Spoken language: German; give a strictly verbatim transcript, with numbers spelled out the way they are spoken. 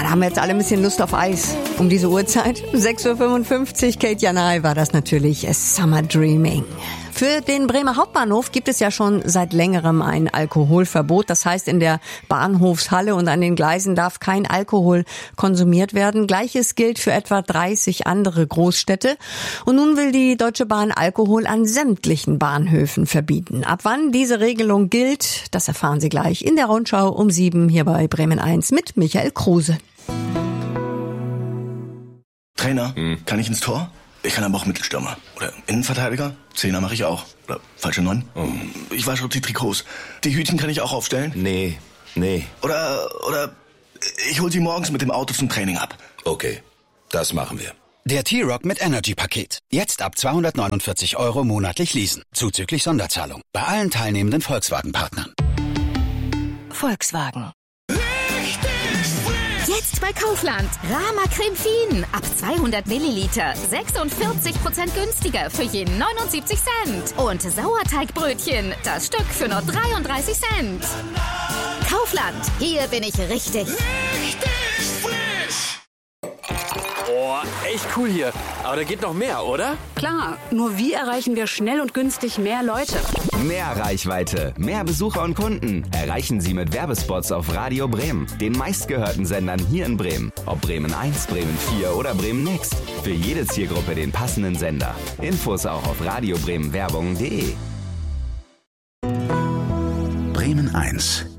da haben wir jetzt alle ein bisschen Lust auf Eis. Um diese Uhrzeit, sechs Uhr fünfundfünfzig, Kate Janai war das natürlich Summer Dreaming. Für den Bremer Hauptbahnhof gibt es ja schon seit längerem ein Alkoholverbot. Das heißt, in der Bahnhofshalle und an den Gleisen darf kein Alkohol konsumiert werden. Gleiches gilt für etwa dreißig andere Großstädte. Und nun will die Deutsche Bahn Alkohol an sämtlichen Bahnhöfen verbieten. Ab wann diese Regelung gilt, das erfahren Sie gleich in der Rundschau um sieben hier bei Bremen eins mit Michael Kruse. Trainer, hm. kann ich ins Tor? Ich kann aber auch Mittelstürmer. Oder Innenverteidiger. Zehner mache ich auch. Oder falsche Neun. Oh. Ich wasche die Trikots. Die Hütchen kann ich auch aufstellen. Nee, nee. Oder, oder ich hol sie morgens mit dem Auto zum Training ab. Okay, das machen wir. Der T-Rock mit Energy-Paket. Jetzt ab zweihundertneunundvierzig Euro monatlich leasen. Zuzüglich Sonderzahlung. Bei allen teilnehmenden Volkswagen-Partnern. Volkswagen. Jetzt bei Kaufland. Rama Creme Fien. Ab zweihundert Milliliter. sechsundvierzig Prozent günstiger für je neunundsiebzig Cent. Und Sauerteigbrötchen. Das Stück für nur dreiunddreißig Cent. Kaufland. Hier bin ich richtig. Richtig frisch. Boah, echt cool hier. Aber da geht noch mehr, oder? Klar, nur wie erreichen wir schnell und günstig mehr Leute? Mehr Reichweite, mehr Besucher und Kunden erreichen Sie mit Werbespots auf Radio Bremen, den meistgehörten Sendern hier in Bremen. Ob Bremen eins, Bremen vier oder Bremen Next. Für jede Zielgruppe den passenden Sender. Infos auch auf radiobremenwerbung punkt de. Bremen eins.